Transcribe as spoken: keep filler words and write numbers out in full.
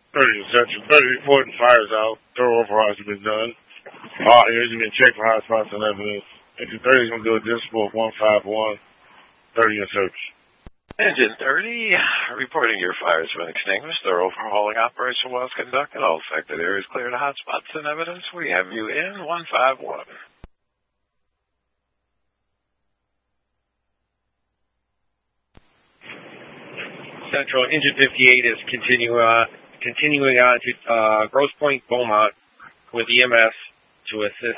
thirty Central. thirty reporting fires out. Thorough overhaul has been done. All areas have been checked for hotspots and evidence. Engine thirty is going to do a dismal of one five one. thirty in search. Engine thirty, reporting your fires have been extinguished. Thorough overhauling operation was conducted. All affected areas cleared of hotspots and evidence. We have you in one five one. Central, Engine fifty-eight is continue, uh, continuing on to uh, Grosse Pointe, Beaumont with E M S to assist